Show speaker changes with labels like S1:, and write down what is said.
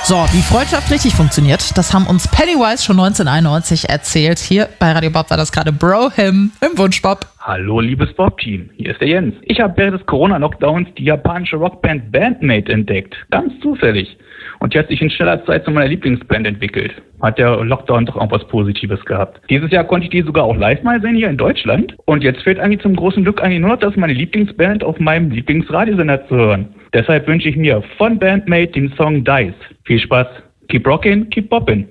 S1: So, wie Freundschaft richtig funktioniert, das haben uns Pennywise schon 1991 erzählt. Hier bei Radio Bob war das gerade Bro Him im Wunschbob.
S2: Hallo liebes Bob-Team, hier ist der Jens. Ich habe während des Corona-Lockdowns die japanische Rockband Bandmate entdeckt. Ganz zufällig. Und die hat sich in schneller Zeit zu meiner Lieblingsband entwickelt. Hat der Lockdown doch auch was Positives gehabt. Dieses Jahr konnte ich die sogar auch live mal sehen hier in Deutschland. Und jetzt fehlt eigentlich zum großen Glück eigentlich nur noch, dass meine Lieblingsband auf meinem Lieblingsradiosender zu hören. Deshalb wünsche ich mir von Bandmate den Song Dice. Viel Spaß. Keep rockin', keep boppin'.